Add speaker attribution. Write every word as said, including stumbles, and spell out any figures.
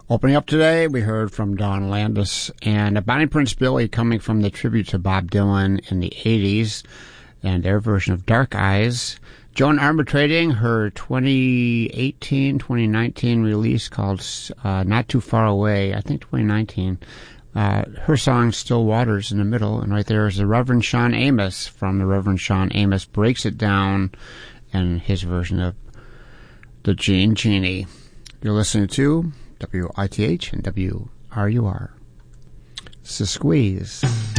Speaker 1: Opening up today, we heard from Dawn Landis and Bonnie Prince Billy, coming from the tribute to Bob Dylan in the eighties and their version of Dark Eyes. Joan Armatrading, her twenty eighteen twenty nineteen release called uh, Not Too Far Away, I think twenty nineteen. Uh, her song Still Waters in the middle, and right there is the Reverend Sean Amos from the Reverend Sean Amos Breaks It Down and his version of the Gene Genie. You're listening to W I T H and W R U R. It's a squeeze.